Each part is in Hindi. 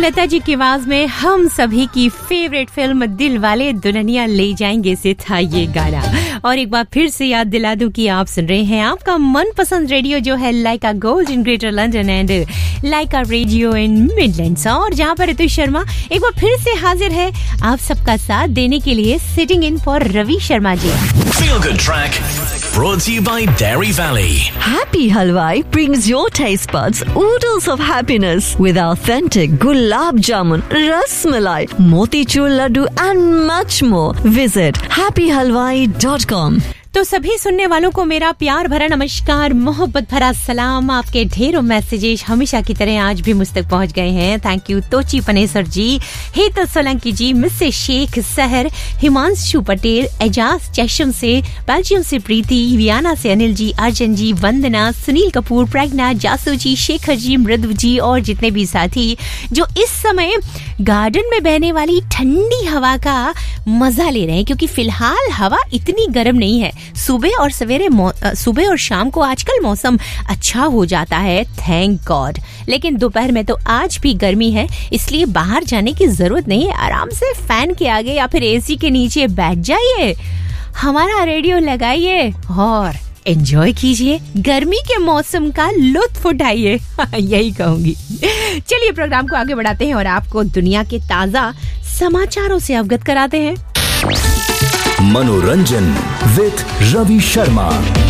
लता जी की आवाज में हम सभी की फेवरेट फिल्म दिल वाले दुल्हनिया ले जाएंगे से था ये गाना। और एक बार फिर से याद दिला दूं कि आप सुन रहे हैं आपका मनपसंद रेडियो जो है लाइका gold in greater London and Lyca radio in Midlands, और जहां पर ऋतु शर्मा एक बार फिर से हाजिर है आप सबका साथ देने के लिए, sitting in for Ravi Sharma ji. Feel Good Track brought to you by Dairy Valley. Happy Halwai brings your taste buds oodles of happiness with authentic gulab jamun, ras malai, motichur laddu and much more. Visit happyhalwai.com. तो सभी सुनने वालों को मेरा प्यार भरा नमस्कार, मोहब्बत भरा सलाम। आपके ढेरों मैसेजेस हमेशा की तरह आज भी मुझ तक पहुंच गए हैं। Thank you तोची Panesar ji, Hetal Solanki ji, Mrs Sheikh सहर, हिमांशु पटेल, एजाज चेशम से, बेल्जियम से प्रीति, वियाना से अनिल जी, अर्जन जी, वंदना, सुनील कपूर, प्रज्ञा, जासू जी, शेखर जी, मृदु जी और जितने भी साथी जो इस समय गार्डन में बहने वाली ठंडी हवा का मजा ले रहे हैं, क्योंकि फिलहाल हवा इतनी गर्म नहीं है। सुबह और शाम को आजकल मौसम अच्छा हो जाता है, थैंक गॉड, लेकिन दोपहर में तो आज भी गर्मी है, इसलिए बाहर जाने की जरूरत नहीं है। आराम से फैन के आगे या फिर एसी के नीचे बैठ जाइए, हमारा रेडियो लगाइए और एंजॉय कीजिए, गर्मी के मौसम का लुत्फ उठाइए, यही कहूंगी। चलिए प्रोग्राम को आगे बढ़ाते हैं और आपको दुनिया के ताजा समाचारों से अवगत कराते हैं। मनोरंजन विद रवि शर्मा।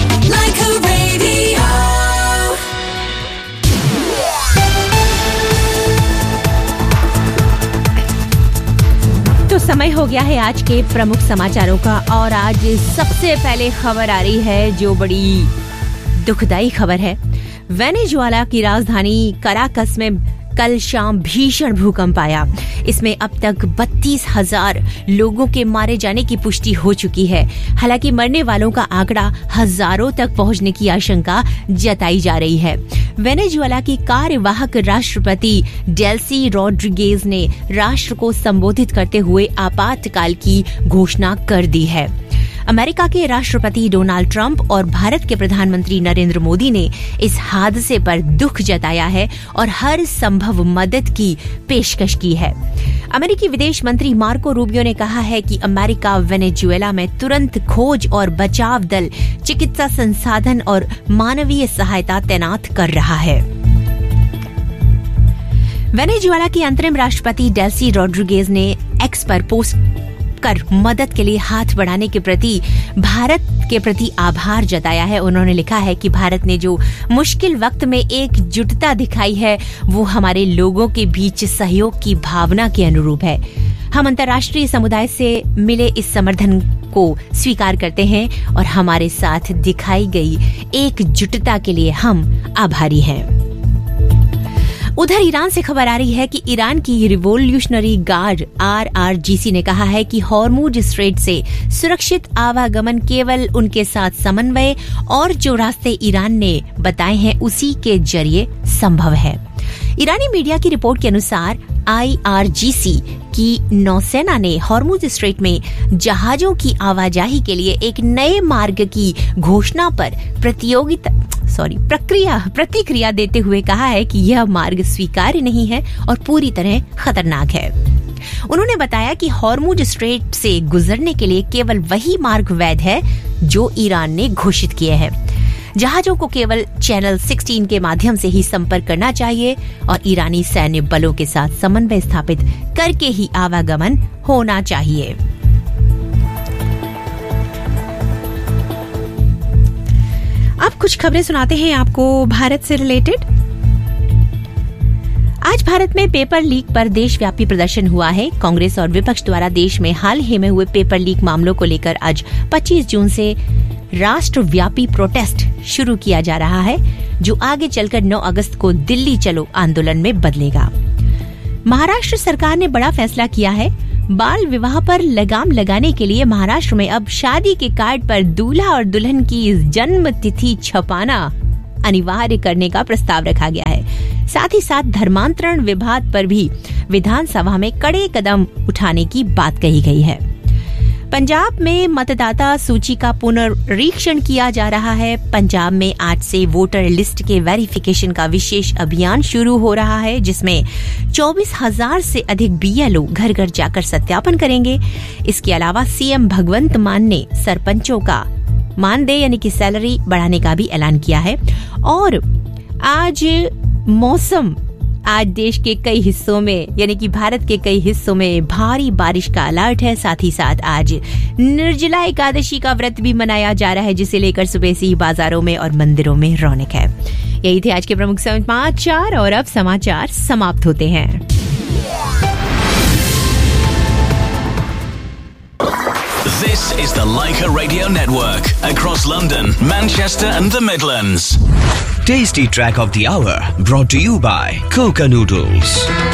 तो समय हो गया है आज के प्रमुख समाचारों का, और आज सबसे पहले खबर आ रही है जो बड़ी दुखदाई खबर है। वेनेजुएला की राजधानी कराकस में कल शाम भीषण भूकंप आया। इसमें अब तक 32,000 लोगों के मारे जाने की पुष्टि हो चुकी है। हालांकि मरने वालों का आंकड़ा हजारों तक पहुंचने की आशंका जताई जा रही है। वेनेजुएला की कार्यवाहक राष्ट्रपति डेल्सी रोड्रिगेज ने राष्ट्र को संबोधित करते हुए आपातकाल की घोषणा कर दी है। अमेरिका के राष्ट्रपति डोनाल्ड ट्रंप और भारत के प्रधानमंत्री नरेंद्र मोदी ने इस हादसे पर दुख जताया है और हर संभव मदद की पेशकश की है। अमेरिकी विदेश मंत्री मार्को रूबियो ने कहा है कि अमेरिका वेनेजुएला में तुरंत खोज और बचाव दल, चिकित्सा संसाधन और मानवीय सहायता तैनात कर रहा है। वेनेजुएला की अंतरिम राष्ट्रपति डेल्सी रोड्रिगेज ने एक्स पर पोस्ट कर मदद के लिए हाथ बढ़ाने के प्रति भारत के प्रति आभार जताया है। उन्होंने लिखा है कि भारत ने जो मुश्किल वक्त में एकजुटता दिखाई है वो हमारे लोगों के बीच सहयोग की भावना के अनुरूप है। हम अंतर्राष्ट्रीय समुदाय से मिले इस समर्थन को स्वीकार करते हैं और हमारे साथ दिखाई गई एकजुटता के लिए हम आभारी हैं। उधर ईरान से खबर आ रही है कि ईरान की रिवोल्यूशनरी गार्ड RRGC ने कहा है कि हॉर्मुज स्ट्रेट से सुरक्षित आवागमन केवल उनके साथ समन्वय और जो रास्ते ईरान ने बताए हैं उसी के जरिए संभव है। ईरानी मीडिया की रिपोर्ट के अनुसार IRGC की नौसेना ने हॉर्मुज स्ट्रेट में जहाजों की आवाजाही के लिए एक नए मार्ग की घोषणा पर प्रतिक्रिया देते हुए कहा है कि यह मार्ग स्वीकार्य नहीं है और पूरी तरह खतरनाक है। उन्होंने बताया कि हॉर्मुज स्ट्रेट से गुजरने के लिए केवल वही मार्ग वैध है जो ईरान ने घोषित किए हैं। जहाजों को केवल चैनल 16 के माध्यम से ही संपर्क करना चाहिए और ईरानी सैन्य बलों के साथ समन्वय स्थापित करके ही आवागमन होना चाहिए। अब कुछ खबरें सुनाते हैं आपको भारत से रिलेटेड। आज भारत में पेपर लीक पर देशव्यापी प्रदर्शन हुआ है। कांग्रेस और विपक्ष द्वारा देश में हाल ही में हुए पेपर लीक मामलों को लेकर आज 25 जून से राष्ट्रव्यापी प्रोटेस्ट शुरू किया जा रहा है, जो आगे चलकर 9 अगस्त को दिल्ली चलो आंदोलन में बदलेगा। महाराष्ट्र सरकार ने बड़ा फैसला किया है। बाल विवाह पर लगाम लगाने के लिए महाराष्ट्र में अब शादी के कार्ड पर दूल्हा और दुल्हन की जन्म तिथि छपाना अनिवार्य करने का प्रस्ताव रखा गया है। साथ ही साथ धर्मांतरण विवाद पर भी विधानसभा में कड़े कदम उठाने की बात कही गई है। पंजाब में मतदाता सूची का पुनरीक्षण किया जा रहा है। पंजाब में आज से वोटर लिस्ट के वेरिफिकेशन का विशेष अभियान शुरू हो रहा है, जिसमें 24,000 से अधिक BLO घर घर जाकर सत्यापन करेंगे। इसके अलावा सीएम भगवंत मान ने सरपंचों का मानदेय यानी कि सैलरी बढ़ाने का भी ऐलान किया है। और आज मौसम, आज देश के कई हिस्सों में यानी कि भारत के कई हिस्सों में भारी बारिश का अलर्ट है। साथ ही साथ आज निर्जला एकादशी का व्रत भी मनाया जा रहा है, जिसे लेकर सुबह से ही बाजारों में और मंदिरों में रौनक है। यही थे आज के प्रमुख समाचार और अब समाचार समाप्त होते हैं। This is the Leica Radio Network across London, Manchester and the Midlands. Tasty Track of the Hour brought to you by Coca Noodles.